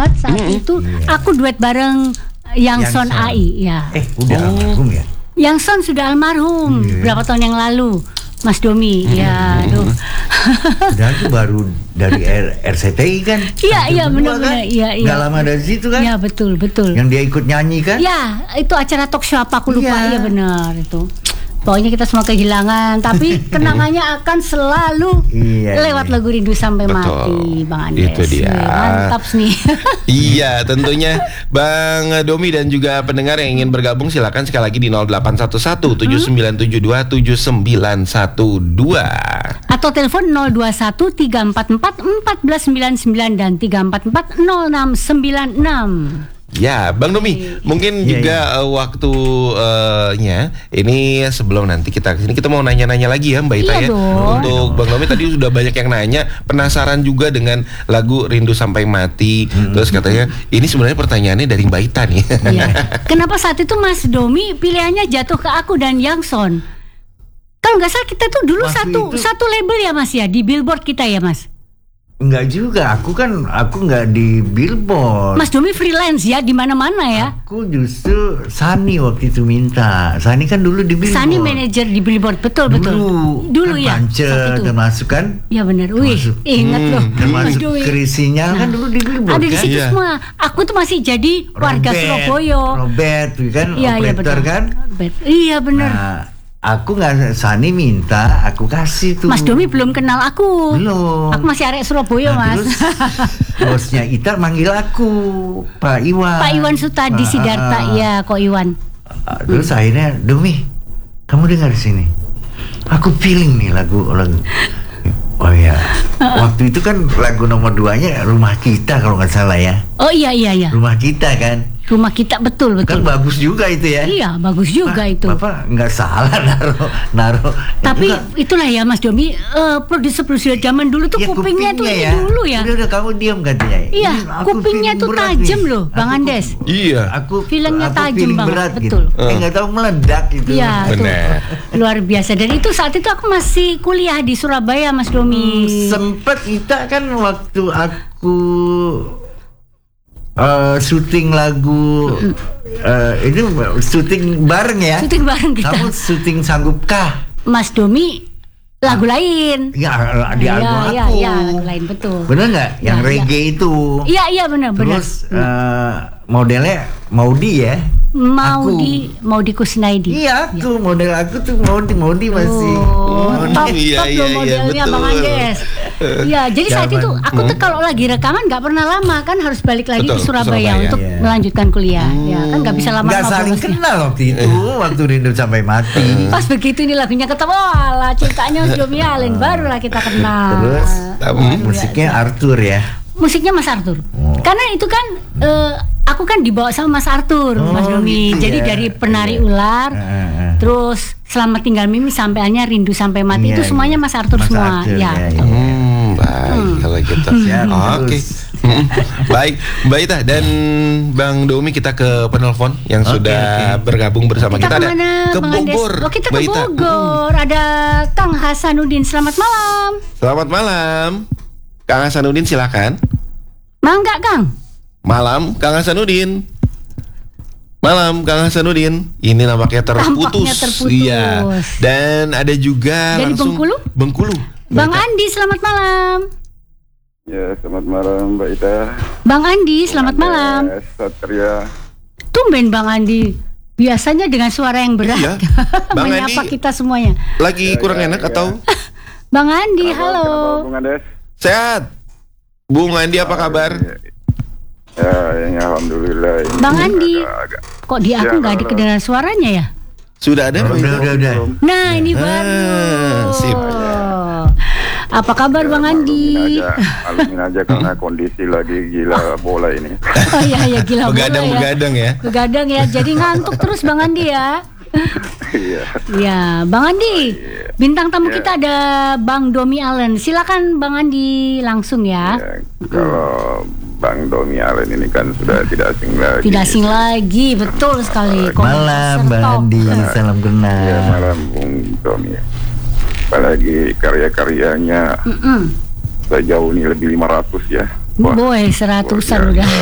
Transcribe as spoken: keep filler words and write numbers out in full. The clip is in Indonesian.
banget saat Mm-hmm. itu. Iya. Aku duet bareng Yang Son A I, ya. Eh, udah Oh. almarhum ya? Yang Son sudah almarhum Iya. berapa tahun yang lalu, Mas Domi. Ya, aduh. Padahal itu baru dari R- RCTI kan? Iya, Satu iya, dua benar-benar. kan? Iya, iya. Nggak lama dari situ kan? Ya, betul, betul. Yang dia ikut nyanyi kan? Ya, itu acara talk show apa aku lupa. Iya. Iya, benar itu. Pokoknya kita semua kehilangan, tapi kenangannya akan selalu Iya, lewat iya. lagu Rindu Sampai Betul. Mati, Bang Andes. Itu dia. Wih, mantap nih. Iya, tentunya Bang Domi dan juga pendengar yang ingin bergabung silakan sekali lagi di nol delapan satu satu tujuh sembilan tujuh dua tujuh sembilan satu dua Atau telepon nol dua satu tiga empat empat empat sembilan sembilan dan tiga empat empat nol enam sembilan enam. Ya, Bang Domi, mungkin Iya, juga uh, waktunya ini sebelum nanti kita kesini kita mau nanya-nanya lagi ya Mbak Ita Iya ya. dong. Untuk Bang Domi tadi sudah banyak yang nanya, penasaran juga dengan lagu Rindu Sampai Mati. Hmm. Terus katanya ini sebenarnya pertanyaannya dari Mbak Ita nih. Iya. Kenapa saat itu Mas Domi pilihannya jatuh ke aku dan Yang Son? Kalau nggak salah kita tuh dulu Waktu satu itu- satu label ya Mas ya, di Billboard kita ya Mas. Enggak juga, aku kan aku nggak di Billboard. Mas Domi freelance ya di mana-mana ya. Aku justru Sani waktu itu minta. Sani kan dulu di Billboard. Sani manajer di Billboard, betul Dulu, betul. Dulu kan ya. Pance saat itu. termasuk kan? Ya benar. Wih, Termasuk- ingat loh. Termasuk Aduh, Krisinya kan dulu di Billboard ada di kan? situ Iya. semua. Aku tuh masih jadi warga Robert, Surabaya. Robert kan Iya, iya operator betul. kan? Robert. Iya benar. Nah, aku nggak, Sani minta, aku kasih tuh. Mas Domi belum kenal aku. Belum. Aku masih arek Surabaya, Nah, Mas. terus bosnya Ita manggil aku, Pak Iwan. Pak Iwan Sutadi Ah, Sidarta, ah, ya kok Iwan. ah. Terus akhirnya, Domi, kamu dengar di sini. Aku feeling nih lagu lagu. Oh ya, waktu itu kan lagu nomor duanya Rumah Kita kalau nggak salah ya. Oh iya iya iya. Rumah Kita kan. Rumah kita betul betul. Kan bagus juga itu ya. Iya, bagus juga Pak, itu. Bapak nggak salah naruh naruh. Tapi Itu kan- itulah ya Mas Domi, eh, produser-produser zaman dulu tuh ya, kupingnya tuh ini ya. dulu ya. Udah udah kamu diam katanya. Iya, Ini aku kupingnya feeling tuh berat tajam nih. loh, Bang Aku- Andes. Iya. Aku Feelingnya aku tajam feeling banget, berat betul. Gitu. Eh nggak tahu meledak gitu. Iya, tuh. Benar. Luar biasa. Dan itu saat itu aku masih kuliah di Surabaya, Mas Domi. Sempet kita kan waktu aku eh, syuting lagu eh, ini syuting bareng ya. Syuting bareng kita. Kamu syuting sanggupkah? Mas Domi lagu lain. Ya di Iya, album iya, aku. iya, lagu lain betul. Bener nggak? Yang Ya, reggae itu. Iya, iya benar, benar. Terus eh, modelnya Maudi ya. Maudi, Maudi Kusnaidi. Iya aku model aku tuh Maudi Maudi masih. Oh, top, Iya, top iya, loh iya, modelnya betul. Bang Andes. Iya, jadi saat Zaman. itu aku tuh kalau lagi rekaman nggak pernah lama kan harus balik lagi Betul, ke Surabaya, Surabaya. untuk Iya. melanjutkan kuliah. Ya kan nggak bisa lama-lama. Nggak saling bosnya. kenal waktu itu waktu Rindu Sampai Mati. Pas begitu ini lagunya ketemu, walah cintanya Domi Allen, barulah kita kenal. Terus Hmm. musiknya Arthur ya. Musiknya Mas Arthur. Oh. Karena itu kan eh, aku kan dibawa sama Mas Arthur, Oh, Mas Domi. gitu Jadi ya. dari Penari Iya. Ular, Eh, eh. terus Selamat Tinggal Mimi sampai akhirnya Rindu Sampai Mati, Iya, itu semuanya iya. Mas Arthur Mas semua. Arthur, Ya. ya, ya. Hmm, baik kalau gitu. Siap, Oke. terus. Hmm, baik, Mbak Ita dan Bang Domi, kita ke penelpon yang Oke, sudah oke. bergabung bersama Kita kita, ada kemana, ke Bang Andes? Bogor. Oh, kita Mbak ke Ita. Bogor. Ada Kang Hasanuddin. Selamat malam. Selamat malam, Kang Hasanuddin, silakan. Mangga, Kang. Malam, Kang Hasanuddin. Malam, Kang Hasanuddin. Ini nampaknya terputus. Tampaknya terputus. Iya. Dan ada juga Dari langsung Bengkulu? Bengkulu. Bang Mbak Ita. Andi, selamat malam. Ya, selamat malam Mbak Ita. Bang Andi, selamat Bang malam. Andes, Satria. Tumben Bang Andi. Biasanya dengan suara yang berat. Iya. Bang Menyapa Andi. kita semuanya. Lagi Ya, kurang ya, enak ya. atau Bang Andi, Kenapa- halo. kenapa, Bung Andes? sehat? Bung Andi apa kabar? Ya, ya, alhamdulillah. Ini Bang Andi. agak- agak- Kok di aku Ya, nggak ada halo. kedengaran suaranya ya? Sudah ada? Mbak Udah Ita? udah udah. belum. Nah, ini Ah, baru. sip. Apa kabar Ya, Bang Andi? maklumin aja, maklumin aja karena kondisi lagi gila bola ini. Oh iya ya, gila bola ya. Begadang-begadang ya. Begadang ya. Jadi ngantuk terus Bang Andi ya. Iya. Ya, Bang Andi. Bintang tamu Ya. kita ada Bang Domi Allen. Silakan Bang Andi langsung ya. Ya, kalau Bang Domi Allen ini kan sudah tidak asing lagi. Tidak asing lagi, betul sekali. Malam Bang Andi, salam Ya, kenal. malam Bung Domi. Apalagi karya-karyanya Mm-mm. sejauh ini lebih lima ratus ya. Wah, Boy, seratusan luar biasa. udah.